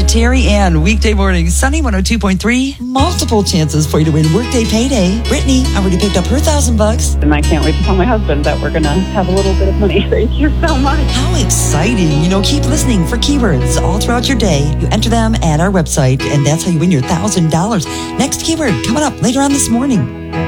Terry Ann, weekday mornings, Sunny 102.3. Multiple chances for you to win Workday Payday. Brittany already picked up her $1,000. And I can't wait to tell my husband that we're going to have a little bit of money. Thank you so much. How exciting. Keep listening for keywords all throughout your day. You enter them at our website, and that's how you win your $1,000. Next keyword coming up later on this morning.